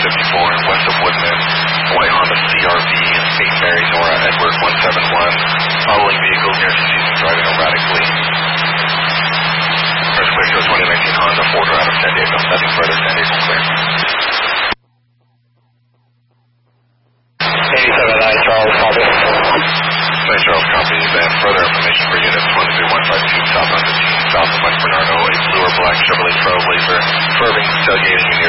and west of Woodman, white Honda CRV in St. Mary's, Nora Edward 171, following vehicles near Suzuki driving erratically. First clear show 2019 Honda 4 out of San Diego, nothing further, San Diego clear. 87-9 Charles, copy. 9 Charles, copy. Then further information for units 13152 south on 15, south of West Bernardo, a blue or black Chevrolet Trailblazer, swerving, tailgating in the